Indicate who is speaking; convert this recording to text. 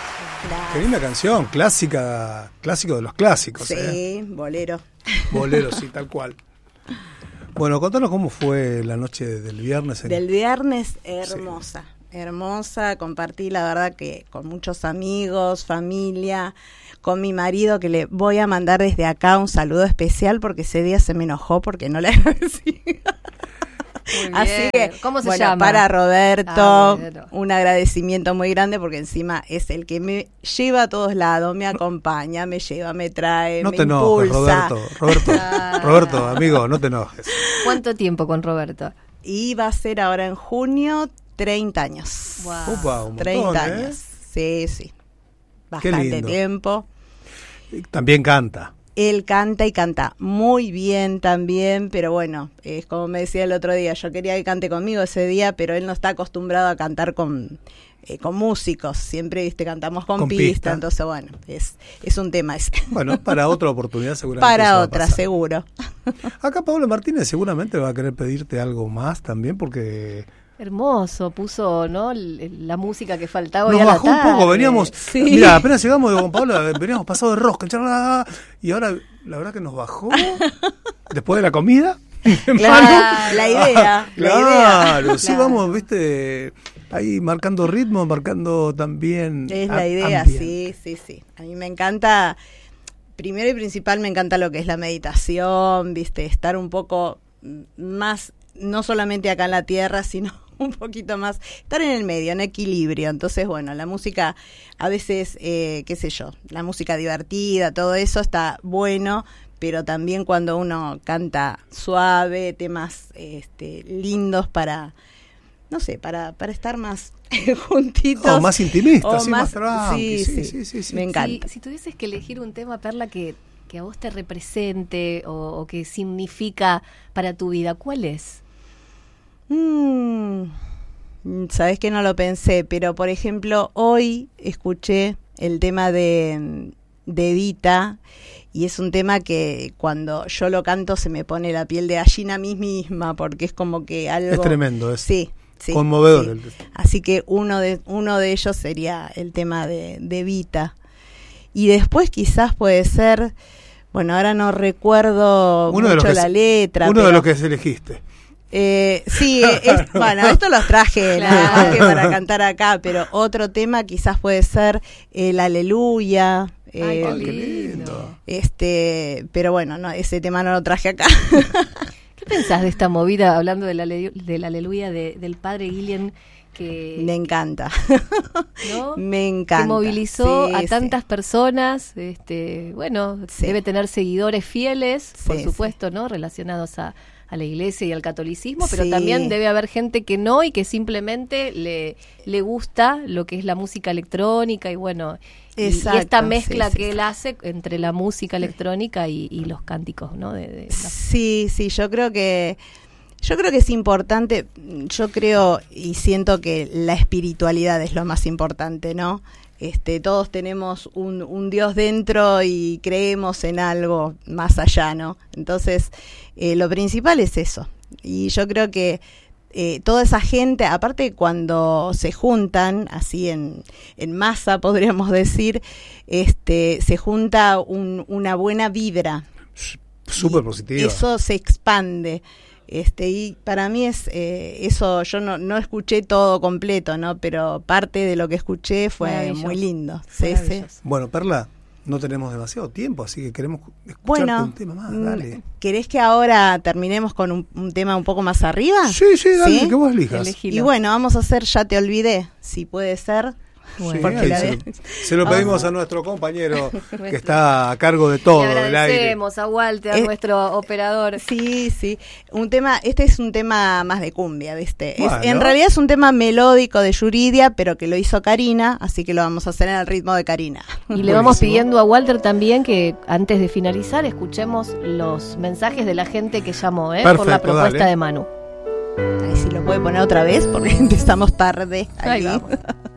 Speaker 1: Gracias.
Speaker 2: Qué linda canción, clásico de los clásicos.
Speaker 1: Sí, bolero.
Speaker 2: Bolero, sí, tal cual. Bueno, contanos cómo fue la noche del viernes.
Speaker 1: Del viernes, hermosa. Sí. Hermosa, compartí la verdad que con muchos amigos, familia, con mi marido, que le voy a mandar desde acá un saludo especial porque ese día se me enojó porque no le agradecí. Así que,
Speaker 3: ¿cómo se llama?
Speaker 1: Para Roberto,
Speaker 3: bueno.
Speaker 1: Un agradecimiento muy grande porque encima es el que me lleva a todos lados, me acompaña, me lleva, me trae,
Speaker 2: no
Speaker 1: me
Speaker 2: te enojes,
Speaker 1: impulsa.
Speaker 2: Roberto, amigo, no te enojes.
Speaker 3: ¿Cuánto tiempo con Roberto?
Speaker 1: Y va a ser ahora en junio 30 años.
Speaker 3: Wow.
Speaker 2: Upa, un
Speaker 1: 30
Speaker 2: montón,
Speaker 1: años. Sí. Bastante
Speaker 2: Qué lindo.
Speaker 1: tiempo.
Speaker 2: También canta.
Speaker 1: Él canta y canta muy bien también, pero bueno, es como me decía el otro día, yo quería que cante conmigo ese día, pero él no está acostumbrado a cantar con músicos, siempre cantamos con pista, entonces bueno, es un tema ese.
Speaker 2: Bueno, para otra oportunidad seguramente.
Speaker 1: Para otra, seguro.
Speaker 2: Acá Pablo Martínez seguramente va a querer pedirte algo más también porque...
Speaker 3: Hermoso, puso, ¿no? La música que faltaba
Speaker 2: hoy
Speaker 3: a la tarde.
Speaker 2: Nos bajó un poco, veníamos,
Speaker 1: sí.
Speaker 2: Mira, apenas llegamos de Juan Pablo, veníamos pasado de rosca, y ahora la verdad que nos bajó, después de la comida.
Speaker 1: Claro, la idea.
Speaker 2: Claro, sí, vamos, viste, ahí marcando ritmo, marcando también
Speaker 1: es la idea,
Speaker 2: ambiente.
Speaker 1: Sí. A mí me encanta, primero y principal me encanta lo que es la meditación, viste, estar un poco más, no solamente acá en la tierra, sino un poquito más, estar en el medio, en equilibrio. Entonces, bueno, la música a veces, qué sé yo, la música divertida, todo eso está bueno, pero también cuando uno canta suave, temas lindos para, no sé, para estar más juntitos.
Speaker 2: O más intimistas,
Speaker 1: más
Speaker 2: tranqui.
Speaker 1: Sí, me encanta.
Speaker 3: Si tuvieses que elegir un tema, Perla, que a vos te represente o que significa para tu vida, ¿cuál es?
Speaker 1: Sabés que no lo pensé, pero por ejemplo hoy escuché el tema de Evita y es un tema que cuando yo lo canto se me pone la piel de gallina a mí misma porque es como que algo...
Speaker 2: Es tremendo,
Speaker 1: sí,
Speaker 2: conmovedor.
Speaker 1: Sí. Así que uno de ellos sería el tema de Evita. Y después quizás puede ser, bueno, ahora no recuerdo mucho la letra.
Speaker 2: Uno de los que elegiste.
Speaker 1: Bueno, esto los traje nada más que para cantar acá, pero otro tema quizás puede ser el Aleluya.
Speaker 3: Ay, qué lindo.
Speaker 1: Pero bueno, no, ese tema no lo traje acá.
Speaker 3: ¿Qué pensás de esta movida, hablando del Aleluya del padre Guillén? Que
Speaker 1: me encanta,
Speaker 3: ¿no?
Speaker 1: Me encanta.
Speaker 3: Que movilizó a tantas personas, debe tener seguidores fieles, por supuesto, ¿no? Relacionados a la iglesia y al catolicismo, pero también debe haber gente que no y que simplemente le gusta lo que es la música electrónica y bueno,
Speaker 1: exacto,
Speaker 3: y esta mezcla que él hace entre la música electrónica y los cánticos, ¿no?
Speaker 1: Sí, yo creo que es importante, yo creo y siento que la espiritualidad es lo más importante, ¿no? Todos tenemos un Dios dentro y creemos en algo más allá, ¿no? Entonces, lo principal es eso. Y yo creo que toda esa gente, aparte cuando se juntan, así en masa podríamos decir, se junta una buena vibra.
Speaker 2: Súper positiva.
Speaker 1: Eso se expande. Y para mí es eso, yo no escuché todo completo, ¿no? Pero parte de lo que escuché fue muy lindo. Sí.
Speaker 2: Bueno, Perla, no tenemos demasiado tiempo, así que queremos escucharte un tema más, dale.
Speaker 1: ¿Querés que ahora terminemos con un tema un poco más arriba?
Speaker 2: Sí, dale, que vos elijas.
Speaker 1: Y bueno, vamos a hacer Ya te olvidé, si puede ser.
Speaker 2: Bueno, se lo pedimos a nuestro compañero que está a cargo de todo el aire.
Speaker 3: Agradecemos a Walter, a nuestro operador.
Speaker 1: Sí. Este es un tema más de cumbia, ¿viste? Bueno. En realidad es un tema melódico de Yuridia, pero que lo hizo Karina, así que lo vamos a hacer en el ritmo de Karina.
Speaker 3: Y le vamos pidiendo a Walter también que antes de finalizar escuchemos los mensajes de la gente que llamó, perfecto, por la propuesta de Manu.
Speaker 1: Ahí sí lo puede poner otra vez porque empezamos tarde.
Speaker 3: Ahí vamos.